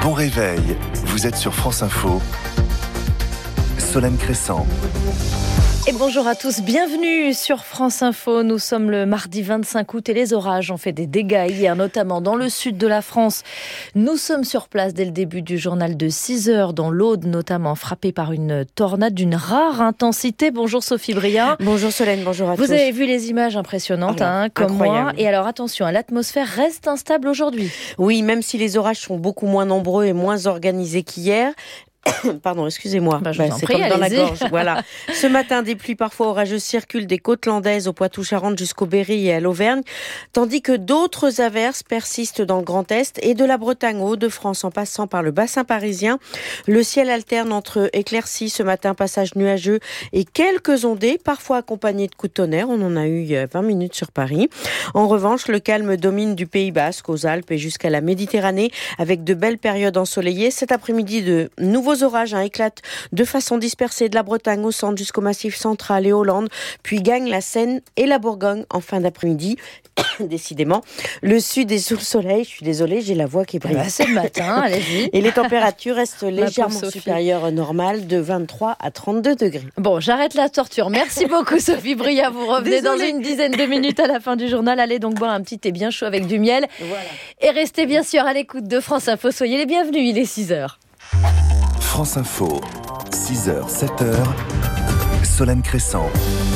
Bon réveil, vous êtes sur France Info. Solène Crescent. Et bonjour à tous, bienvenue sur France Info. Nous sommes le mardi 25 août et les orages ont fait des dégâts hier, notamment dans le sud de la France. Nous sommes sur place dès le début du journal de 6 heures, dans l'Aude notamment, frappée par une tornade d'une rare intensité. Bonjour Sophie Bria. Bonjour Solène, bonjour à tous. Vous avez vu les images impressionnantes, comme incroyable. Moi. Et alors attention, l'atmosphère reste instable aujourd'hui. Oui, même si les orages sont beaucoup moins nombreux et moins organisés qu'hier. Pardon, excusez-moi. C'est comme dans la allez-y. gorge. Voilà. Ce matin, des pluies parfois orageuses circulent des côtes landaises au Poitou-Charentes jusqu'au Berry et à l'Auvergne, tandis que d'autres averses persistent dans le Grand Est et de la Bretagne au Hauts-de-France en passant par le bassin parisien. Le ciel alterne entre éclaircies ce matin, passage nuageux et quelques ondées, parfois accompagnées de coups de tonnerre. On en a eu il y a 20 minutes sur Paris. En revanche, le calme domine du Pays Basque aux Alpes et jusqu'à la Méditerranée avec de belles périodes ensoleillées. Cet après-midi, de nouveaux orages éclatent de façon dispersée de la Bretagne au centre jusqu'au Massif central et Hollande, puis gagnent la Seine et la Bourgogne en fin d'après-midi. Décidément, le sud est sous le soleil. Je suis désolée, j'ai la voix qui brille. C'est le matin, allez-y. Et les températures restent légèrement supérieures normales de 23 à 32 degrés. Bon, j'arrête la torture. Merci beaucoup Sophie Bria. Vous revenez dans une dizaine de minutes à la fin du journal. Allez donc boire un petit thé bien chaud avec du miel. Voilà. Et restez bien sûr à l'écoute de France Info. Soyez les bienvenus, il est 6h. France Info, 6h, 7h, Solène Crescent.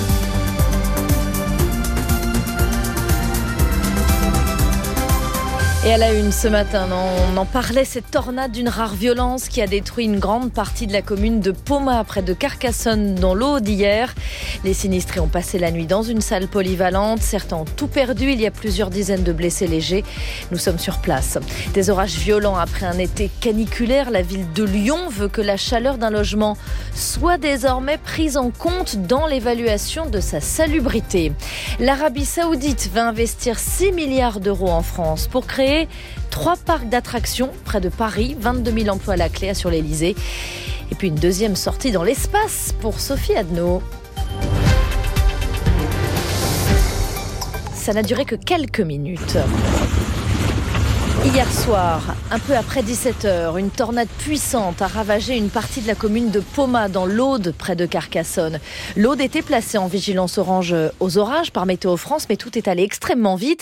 Et à la une ce matin, on en parlait, cette tornade d'une rare violence qui a détruit une grande partie de la commune de Pomat, près de Carcassonne, dans l'Aude d'hier. Les sinistrés ont passé la nuit dans une salle polyvalente. Certains ont tout perdu. Il y a plusieurs dizaines de blessés légers. Nous sommes sur place. Des orages violents après un été caniculaire. La ville de Lyon veut que la chaleur d'un logement soit désormais prise en compte dans l'évaluation de sa salubrité. L'Arabie Saoudite va investir 6 milliards d'euros en France pour créer 3 parcs d'attractions près de Paris, 22 000 emplois à la clé sur l'Elysée. Et puis une deuxième sortie dans l'espace pour Sophie Adno. Ça n'a duré que quelques minutes. Hier soir, un peu après 17h, une tornade puissante a ravagé une partie de la commune de Pomat dans l'Aude, près de Carcassonne. L'Aude était placée en vigilance orange aux orages par Météo France, mais tout est allé extrêmement vite.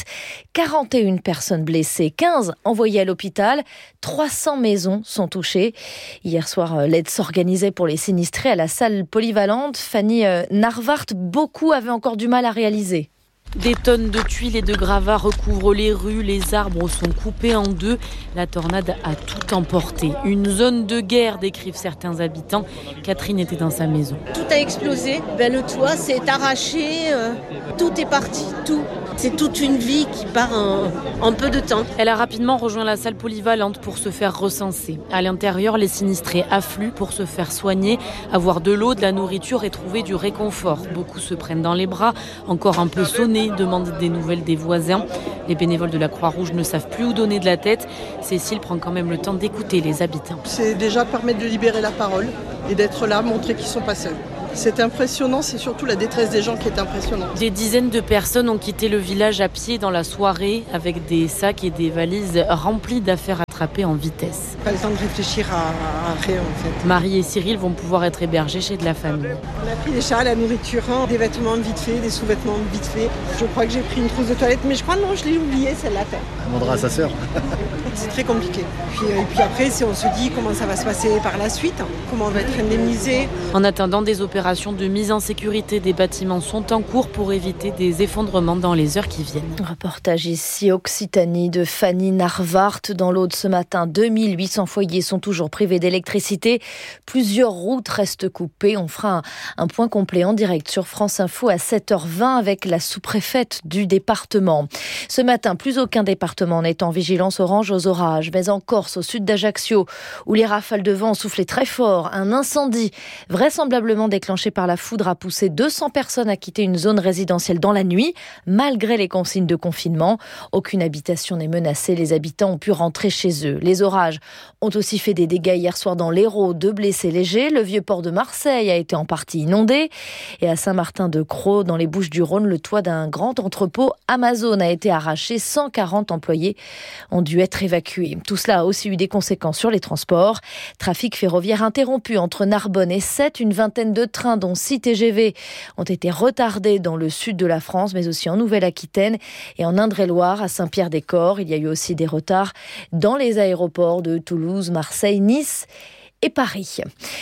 41 personnes blessées, 15 envoyées à l'hôpital, 300 maisons sont touchées. Hier soir, l'aide s'organisait pour les sinistrés à la salle polyvalente. Fanny Narvart, beaucoup avaient encore du mal à réaliser. Des tonnes de tuiles et de gravats recouvrent les rues, les arbres sont coupés en deux. La tornade a tout emporté. Une zone de guerre, décrivent certains habitants. Catherine était dans sa maison. Tout a explosé, le toit s'est arraché, tout est parti, tout. C'est toute une vie qui part en peu de temps. Elle a rapidement rejoint la salle polyvalente pour se faire recenser. À l'intérieur, les sinistrés affluent pour se faire soigner, avoir de l'eau, de la nourriture et trouver du réconfort. Beaucoup se prennent dans les bras, encore un peu sonnés, demandent des nouvelles des voisins. Les bénévoles de la Croix-Rouge ne savent plus où donner de la tête. Cécile prend quand même le temps d'écouter les habitants. C'est déjà permettre de libérer la parole et d'être là, montrer qu'ils ne sont pas seuls. C'est impressionnant, c'est surtout la détresse des gens qui est impressionnante. Des dizaines de personnes ont quitté le village à pied dans la soirée avec des sacs et des valises remplies d'affaires attrapées en vitesse. Pas le temps de réfléchir à rien en fait. Marie et Cyril vont pouvoir être hébergés chez de la famille. On a pris des chats, la nourriture, des vêtements vite fait, des sous-vêtements vite fait. Je crois que j'ai pris une trousse de toilette, mais je crois non, je l'ai oubliée celle-là. On demandera à sa sœur. C'est très compliqué. Et puis après, on se dit comment ça va se passer par la suite, comment on va être indemnisé. En attendant, des opérations de mise en sécurité des bâtiments sont en cours pour éviter des effondrements dans les heures qui viennent. Reportage ici Occitanie de Fanny Narvart dans l'Aude ce matin. 2800 foyers sont toujours privés d'électricité. Plusieurs routes restent coupées. On fera un point complet en direct sur France Info à 7h20 avec la sous-préfète du département. Ce matin, plus aucun département n'est en vigilance orange aux orages. Mais en Corse, au sud d'Ajaccio, où les rafales de vent soufflaient très fort, un incendie vraisemblablement déclenché par la foudre a poussé 200 personnes à quitter une zone résidentielle dans la nuit, malgré les consignes de confinement. Aucune habitation n'est menacée. Les habitants ont pu rentrer chez chez eux. Les orages ont aussi fait des dégâts hier soir dans l'Hérault, 2 blessés légers. Le vieux port de Marseille a été en partie inondé. Et à Saint-Martin-de-Crau, dans les Bouches-du-Rhône, le toit d'un grand entrepôt Amazon a été arraché. 140 employés ont dû être évacués. Tout cela a aussi eu des conséquences sur les transports. Trafic ferroviaire interrompu entre Narbonne et Sète. Une vingtaine de trains, dont 6 TGV, ont été retardés dans le sud de la France, mais aussi en Nouvelle-Aquitaine et en Indre-et-Loire, à Saint-Pierre-des-Corps. Il y a eu aussi des retards dans les aéroports de Toulouse, Marseille, Nice et Paris.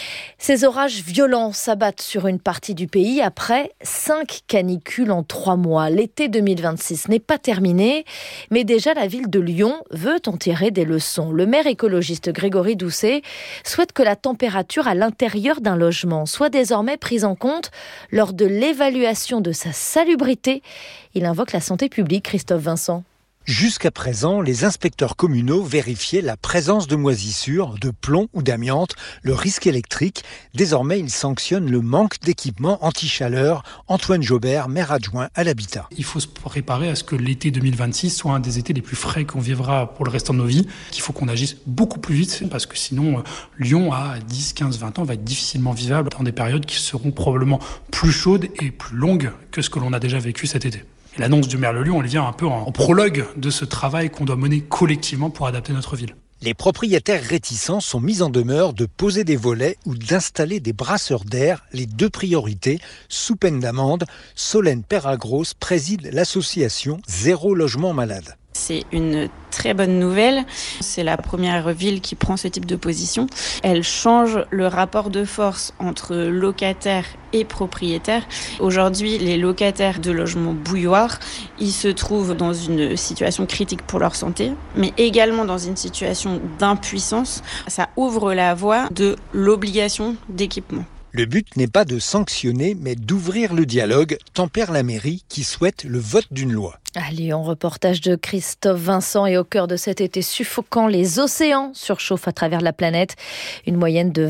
Ces orages violents s'abattent sur une partie du pays après 5 canicules en 3 mois. L'été 2026 n'est pas terminé, mais déjà la ville de Lyon veut en tirer des leçons. Le maire écologiste Grégory Doucet souhaite que la température à l'intérieur d'un logement soit désormais prise en compte lors de l'évaluation de sa salubrité. Il invoque la santé publique, Christophe Vincent. Jusqu'à présent, les inspecteurs communaux vérifiaient la présence de moisissures, de plomb ou d'amiante, le risque électrique. Désormais, ils sanctionnent le manque d'équipement anti-chaleur. Antoine Jobert, maire adjoint à l'habitat. Il faut se préparer à ce que l'été 2026 soit un des étés les plus frais qu'on vivra pour le restant de nos vies. Il faut qu'on agisse beaucoup plus vite parce que sinon, Lyon à 10, 15, 20 ans va être difficilement vivable dans des périodes qui seront probablement plus chaudes et plus longues que ce que l'on a déjà vécu cet été. Et l'annonce du maire de Lyon, elle vient un peu en prologue de ce travail qu'on doit mener collectivement pour adapter notre ville. Les propriétaires réticents sont mis en demeure de poser des volets ou d'installer des brasseurs d'air, les 2 priorités, sous peine d'amende. Solène Peragros préside l'association Zéro Logement Malade. C'est une très bonne nouvelle. C'est la première ville qui prend ce type de position. Elle change le rapport de force entre locataires et propriétaires. Aujourd'hui, les locataires de logements bouilloires, ils se trouvent dans une situation critique pour leur santé, mais également dans une situation d'impuissance. Ça ouvre la voie de l'obligation d'équipement. Le but n'est pas de sanctionner, mais d'ouvrir le dialogue, tempère la mairie qui souhaite le vote d'une loi. À Lyon, reportage de Christophe Vincent. Et au cœur de cet été suffocant, les océans surchauffent à travers la planète. Une moyenne de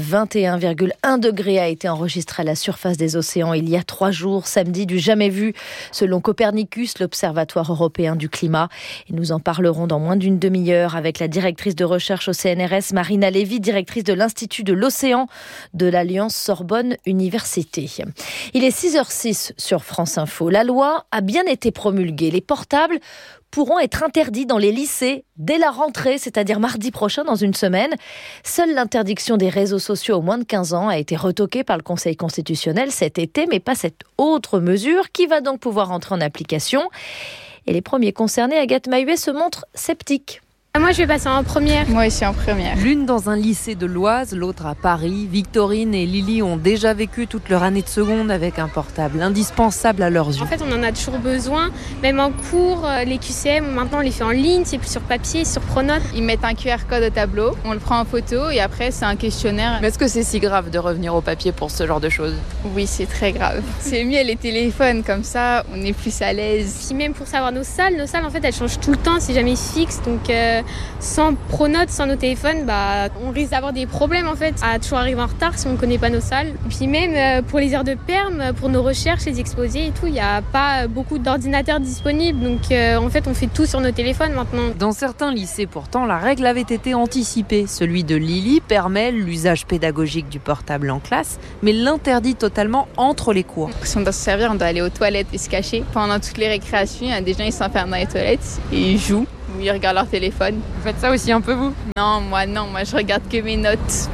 21,1 degrés a été enregistrée à la surface des océans il y a 3 jours, samedi, du jamais vu, selon Copernicus, l'Observatoire européen du climat. Et nous en parlerons dans moins d'une demi-heure avec la directrice de recherche au CNRS, Marina Lévy, directrice de l'Institut de l'Océan de l'Alliance Sorbonne Université. Il est 6h06 sur France Info. La loi a bien été promulguée. Les portables pourront être interdits dans les lycées dès la rentrée, c'est-à-dire mardi prochain, dans une semaine. Seule l'interdiction des réseaux sociaux aux moins de 15 ans a été retoquée par le Conseil constitutionnel cet été, mais pas cette autre mesure qui va donc pouvoir entrer en application. Et les premiers concernés, Agathe Mahuet, se montrent sceptiques. Moi, je vais passer en première. Moi aussi en première. L'une dans un lycée de l'Oise, l'autre à Paris. Victorine et Lily ont déjà vécu toute leur année de seconde avec un portable indispensable à leurs yeux. En fait, on en a toujours besoin. Même en cours, les QCM, maintenant, on les fait en ligne. C'est plus sur papier, sur Pronote. Ils mettent un QR code au tableau, on le prend en photo et après, c'est un questionnaire. Mais est-ce que c'est si grave de revenir au papier pour ce genre de choses ? Oui, c'est très grave. C'est mieux les téléphones, comme ça, on est plus à l'aise. Puis même pour savoir nos salles, en fait, elles changent tout le temps. C'est jamais fixe. Donc, sans Pronote, sans nos téléphones, on risque d'avoir des problèmes en fait, à toujours arriver en retard si on ne connaît pas nos salles. Et puis même pour les heures de perm, pour nos recherches, les exposés et tout, il n'y a pas beaucoup d'ordinateurs disponibles. Donc en fait, on fait tout sur nos téléphones maintenant. Dans certains lycées pourtant, la règle avait été anticipée. Celui de Lily permet l'usage pédagogique du portable en classe, mais l'interdit totalement entre les cours. Si on doit se servir, on doit aller aux toilettes et se cacher. Pendant toutes les récréations, il y a des gens qui s'enferment dans les toilettes et ils jouent. Ou ils regardent leur téléphone. Vous faites ça aussi un peu vous ? Non, moi je regarde que mes notes.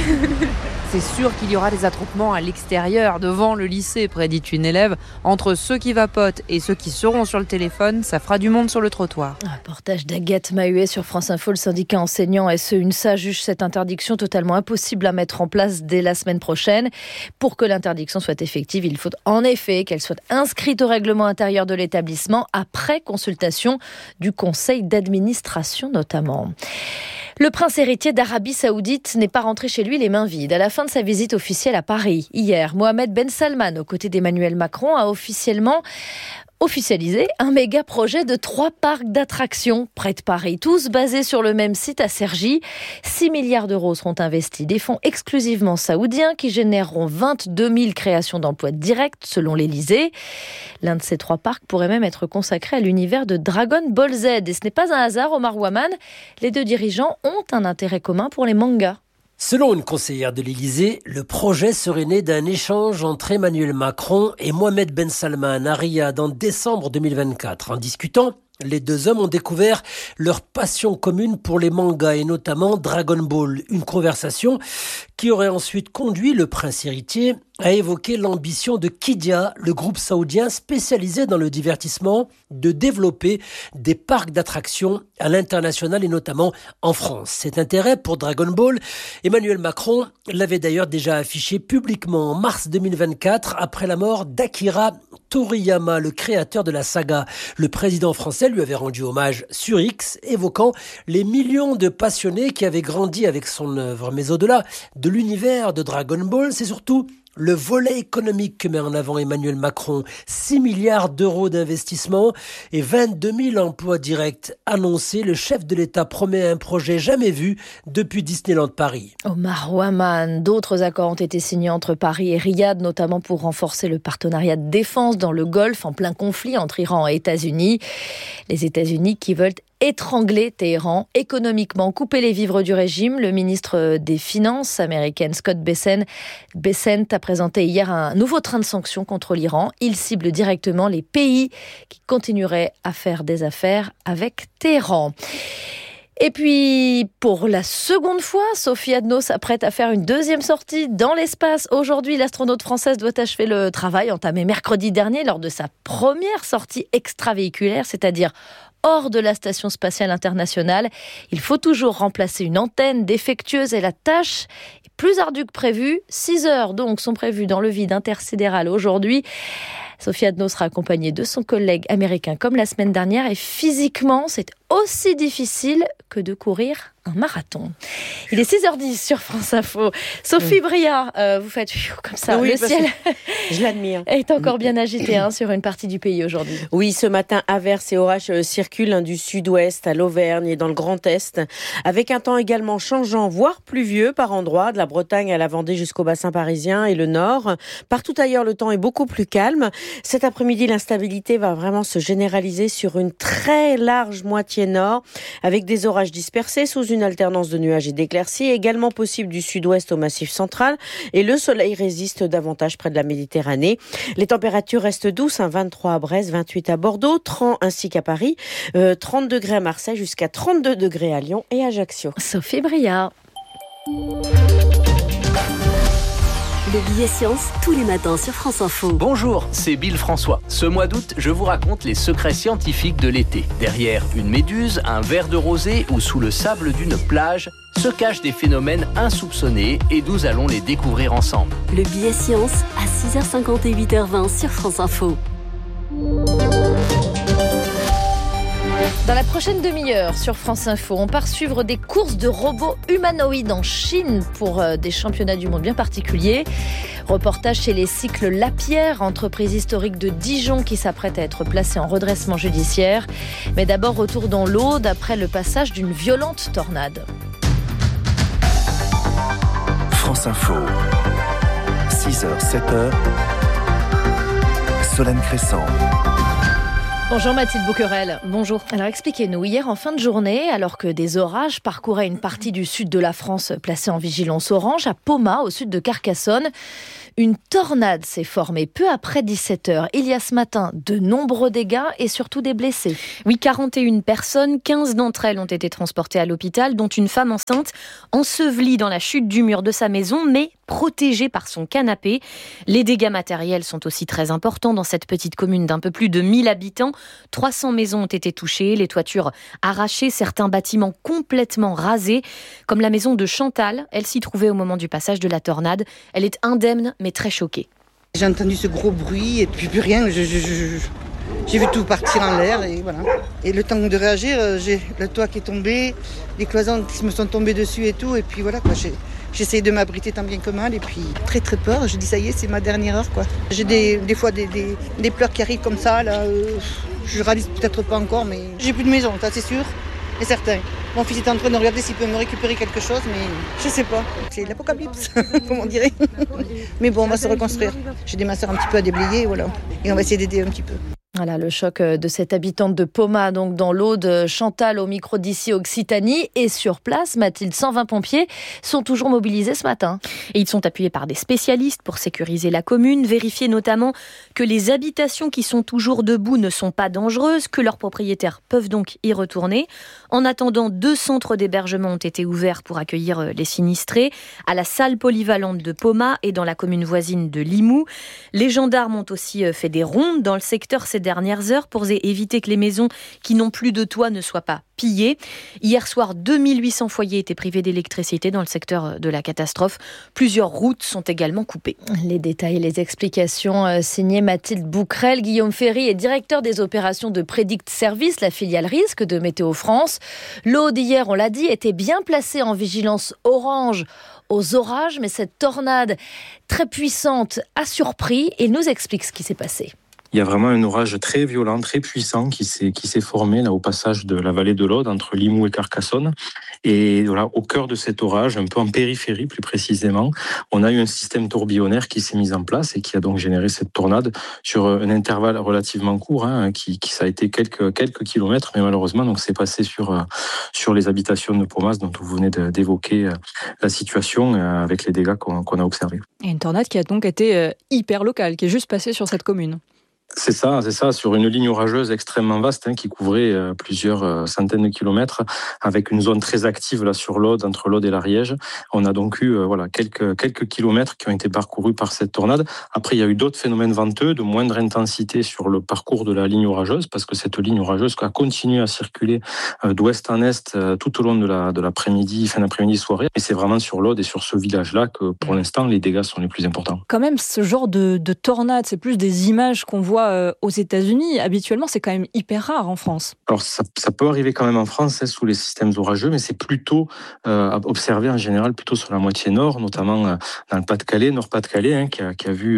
C'est sûr qu'il y aura des attroupements à l'extérieur, devant le lycée, prédit une élève. Entre ceux qui vapotent et ceux qui seront sur le téléphone, ça fera du monde sur le trottoir. Un reportage d'Agathe Mahuet sur France Info. Le syndicat enseignant SE-UNSA juge cette interdiction totalement impossible à mettre en place dès la semaine prochaine. Pour que l'interdiction soit effective, il faut en effet qu'elle soit inscrite au règlement intérieur de l'établissement après consultation du conseil d'administration notamment. Le prince héritier d'Arabie Saoudite n'est pas rentré chez lui les mains vides. À la fin de sa visite officielle à Paris, hier, Mohamed Ben Salman, aux côtés d'Emmanuel Macron, a officiellement officialisé un méga projet de 3 parcs d'attractions près de Paris, tous basés sur le même site à Cergy. 6 milliards d'euros seront investis, des fonds exclusivement saoudiens qui généreront 22 000 créations d'emplois directs selon l'Élysée. L'un de ces 3 parcs pourrait même être consacré à l'univers de Dragon Ball Z. Et ce n'est pas un hasard, Omar Ouaman, les 2 dirigeants ont un intérêt commun pour les mangas. Selon une conseillère de l'Élysée, le projet serait né d'un échange entre Emmanuel Macron et Mohamed Ben Salman à Riyad en décembre 2024. En discutant, les 2 hommes ont découvert leur passion commune pour les mangas et notamment Dragon Ball. Une conversation qui aurait ensuite conduit le prince héritier à évoquer l'ambition de Qiddiya, le groupe saoudien spécialisé dans le divertissement, de développer des parcs d'attractions à l'international et notamment en France. Cet intérêt pour Dragon Ball, Emmanuel Macron l'avait d'ailleurs déjà affiché publiquement en mars 2024 après la mort d'Akira Toriyama, le créateur de la saga. Le président français lui avait rendu hommage sur X, évoquant les millions de passionnés qui avaient grandi avec son œuvre. Mais au-delà de l'univers de Dragon Ball, c'est surtout le volet économique que met en avant Emmanuel Macron. 6 milliards d'euros d'investissement et 22 000 emplois directs annoncés. Le chef de l'État promet un projet jamais vu depuis Disneyland Paris. Omar Ouaman, d'autres accords ont été signés entre Paris et Riyad, notamment pour renforcer le partenariat de défense dans le Golfe en plein conflit entre Iran et États-Unis. Les États-Unis qui veulent étrangler Téhéran économiquement, couper les vivres du régime. Le ministre des Finances américaine Scott Bessent a présenté hier un nouveau train de sanctions contre l'Iran. Il cible directement les pays qui continueraient à faire des affaires avec Téhéran. Et puis, pour la seconde fois, Sophie Adno s'apprête à faire une 2e sortie dans l'espace. Aujourd'hui, l'astronaute française doit achever le travail entamé mercredi dernier lors de sa première sortie extravéhiculaire, c'est-à-dire hors de la Station spatiale internationale. Il faut toujours remplacer une antenne défectueuse et la tâche est plus ardue que prévu. 6 heures donc sont prévues dans le vide intersidéral aujourd'hui. Sophie Adno sera accompagnée de son collègue américain comme la semaine dernière et physiquement, c'est aussi difficile que de courir un marathon. Il est 6h10 sur France Info. Sophie Bria, vous faites comme ça. Oui, le ciel je l'admire. Est encore bien agité sur une partie du pays aujourd'hui. Oui, ce matin, averses et orages circulent du sud-ouest à l'Auvergne et dans le Grand Est, avec un temps également changeant, voire pluvieux par endroits, de la Bretagne à la Vendée jusqu'au bassin parisien et le nord. Partout ailleurs, le temps est beaucoup plus calme. Cet après-midi, l'instabilité va vraiment se généraliser sur une très large moitié nord, avec des orages dispersés sous une alternance de nuages et d'éclaircies, également possible du sud-ouest au Massif central, et le soleil résiste davantage près de la Méditerranée. Les températures restent douces, 23 à Brest, 28 à Bordeaux, 30 ainsi qu'à Paris, 30 degrés à Marseille, jusqu'à 32 degrés à Lyon et Ajaccio. Sophie Bria. Le billet science, tous les matins sur France Info. Bonjour, c'est Bill François. Ce mois d'août, je vous raconte les secrets scientifiques de l'été. Derrière une méduse, un verre de rosée ou sous le sable d'une plage, se cachent des phénomènes insoupçonnés et nous allons les découvrir ensemble. Le billet science à 6h50 et 8h20 sur France Info. Dans la prochaine demi-heure sur France Info, on part suivre des courses de robots humanoïdes en Chine pour des championnats du monde bien particuliers. Reportage chez les Cycles Lapierre, entreprise historique de Dijon qui s'apprête à être placée en redressement judiciaire. Mais d'abord, retour dans l'Aude après le passage d'une violente tornade. France Info, 6h, 7h, Solène Crescent. Bonjour Mathilde Bouquerel. Bonjour. Alors expliquez-nous, hier en fin de journée, alors que des orages parcouraient une partie du sud de la France placée en vigilance orange, à Poma, au sud de Carcassonne, une tornade s'est formée peu après 17h. Il y a ce matin de nombreux dégâts et surtout des blessés. Oui, 41 personnes, 15 d'entre elles ont été transportées à l'hôpital, dont une femme enceinte ensevelie dans la chute du mur de sa maison, mais protégée par son canapé. Les dégâts matériels sont aussi très importants dans cette petite commune d'un peu plus de 1000 habitants. 300 maisons ont été touchées, les toitures arrachées, certains bâtiments complètement rasés, comme la maison de Chantal. Elle s'y trouvait au moment du passage de la tornade. Elle est indemne, mais très choquée. J'ai entendu ce gros bruit et puis plus rien. J'ai vu tout partir en l'air et voilà. Et le temps de réagir, j'ai le toit qui est tombé, les cloisons qui me sont tombées dessus et tout. Et puis voilà, quoi, J'essaie de m'abriter tant bien que mal et puis très très peur. Je dis ça y est, c'est ma dernière heure quoi. J'ai des fois des pleurs qui arrivent comme ça là. Je réalise peut-être pas encore, mais j'ai plus de maison, ça c'est sûr et certain. Mon fils est en train de regarder s'il peut me récupérer quelque chose, mais je sais pas. C'est l'apocalypse, comme on dirait. Mais bon, on va se reconstruire. J'ai des masseurs un petit peu à déblayer, voilà. Et on va essayer d'aider un petit peu. Voilà le choc de cette habitante de Poma, donc dans l'Aude, Chantal au micro d'ici Occitanie. Et sur place, Mathilde, 120 pompiers sont toujours mobilisés ce matin. Et ils sont appuyés par des spécialistes pour sécuriser la commune, vérifier notamment que les habitations qui sont toujours debout ne sont pas dangereuses, que leurs propriétaires peuvent donc y retourner. En attendant, 2 centres d'hébergement ont été ouverts pour accueillir les sinistrés, à la salle polyvalente de Poma et dans la commune voisine de Limoux. Les gendarmes ont aussi fait des rondes dans le secteur ces dernières heures pour éviter que les maisons qui n'ont plus de toit ne soient pas pillées. Hier soir, 2800 foyers étaient privés d'électricité dans le secteur de la catastrophe. Plusieurs routes sont également coupées. Les détails et les explications signées Mathilde Bouquerel. Guillaume Ferry est directeur des opérations de Predict Service, la filiale risque de Météo France. L'Aude d'hier, on l'a dit, était bien placée en vigilance orange aux orages, mais cette tornade très puissante a surpris. Il nous explique ce qui s'est passé. Il y a vraiment un orage très violent, très puissant qui s'est formé là au passage de la vallée de l'Aude entre Limoux et Carcassonne. Et voilà, au cœur de cet orage, un peu en périphérie plus précisément, on a eu un système tourbillonnaire qui s'est mis en place et qui a donc généré cette tornade sur un intervalle relativement court, ça a été quelques kilomètres, mais malheureusement donc c'est passé sur les habitations de Pomas dont vous venez d'évoquer la situation avec les dégâts qu'on a observés. Et une tornade qui a donc été hyper locale, qui est juste passée sur cette commune. C'est ça, sur une ligne orageuse extrêmement vaste qui couvrait plusieurs centaines de kilomètres avec une zone très active là sur l'Aude, entre l'Aude et l'Ariège. On a donc eu quelques kilomètres qui ont été parcourus par cette tornade. Après, il y a eu d'autres phénomènes venteux de moindre intensité sur le parcours de la ligne orageuse parce que cette ligne orageuse a continué à circuler d'ouest en est tout au long de l'après-midi, fin d'après-midi, soirée. Et c'est vraiment sur l'Aude et sur ce village-là que pour l'instant les dégâts sont les plus importants. Quand même, ce genre de tornade, c'est plus des images qu'on voit aux États-Unis. Habituellement, c'est quand même hyper rare en France. Alors, ça peut arriver quand même en France sous les systèmes orageux, mais c'est plutôt observé en général plutôt sur la moitié nord, notamment dans le Pas-de-Calais, Nord-Pas-de-Calais, qui a vu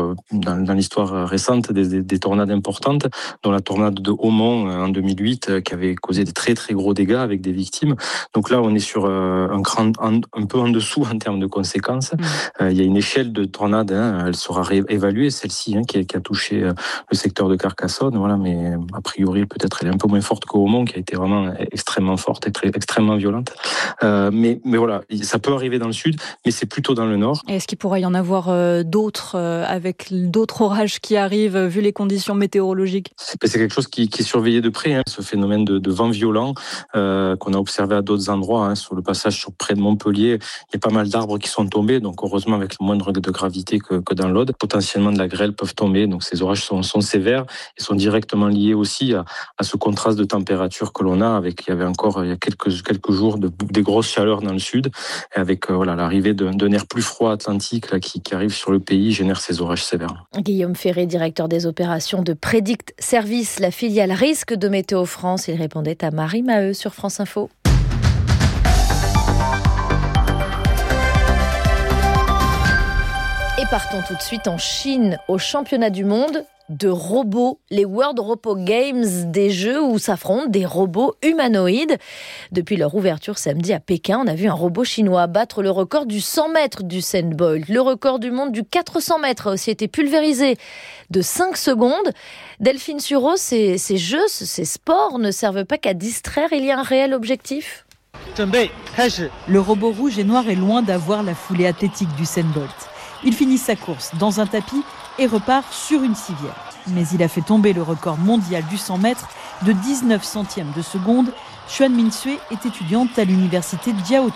dans l'histoire récente des tornades importantes, dont la tornade de Haumont en 2008, qui avait causé des très très gros dégâts avec des victimes. Donc là, on est sur un peu en dessous en termes de conséquences. Il y a une échelle de tornade, elle sera réévaluée, celle-ci, qui a touché le secteur de Carcassonne, mais a priori peut-être elle est un peu moins forte qu'au Haumont, qui a été vraiment extrêmement forte et extrêmement violente. Mais voilà, ça peut arriver dans le sud, mais c'est plutôt dans le nord. Et est-ce qu'il pourrait y en avoir d'autres avec d'autres orages qui arrivent vu les conditions météorologiques ? C'est quelque chose qui est surveillé de près, ce phénomène de vent violent qu'on a observé à d'autres endroits, sur le passage près de Montpellier. Il y a pas mal d'arbres qui sont tombés, donc heureusement avec le moindre de gravité que dans l'Aude. Potentiellement de la grêle peuvent tomber, donc ces orages sont sévères et sont directement liés aussi à ce contraste de température que l'on a avec, il y a quelques jours des grosses chaleurs dans le sud et avec l'arrivée d'un air plus froid atlantique qui arrive sur le pays génère ces orages sévères. Guillaume Ferré, directeur des opérations de Predict Service, la filiale risque de Météo France. Il répondait à Marie Maheu sur France Info. Et partons tout de suite en Chine, au championnat du monde de robots, les World Robot Games, des jeux où s'affrontent des robots humanoïdes. Depuis leur ouverture samedi à Pékin, on a vu un robot chinois battre le record du 100 mètres du Usain Bolt. Le record du monde du 400 mètres a aussi été pulvérisé de 5 secondes. Delphine Sureau, ces jeux, ces sports ne servent pas qu'à distraire, il y a un réel objectif. Le robot rouge et noir est loin d'avoir la foulée athlétique du Usain Bolt. Il finit sa course dans un tapis et repart sur une civière. Mais il a fait tomber le record mondial du 100 mètres de 19 centièmes de seconde. Xuan Minsue est étudiante à l'université de Jiaotong.